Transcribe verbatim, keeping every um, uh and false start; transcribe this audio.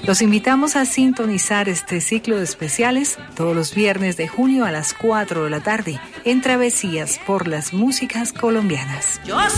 Los invitamos a sintonizar este ciclo de especiales todos los viernes de junio a las cuatro de la tarde en Travesías por las Músicas Colombianas. Yo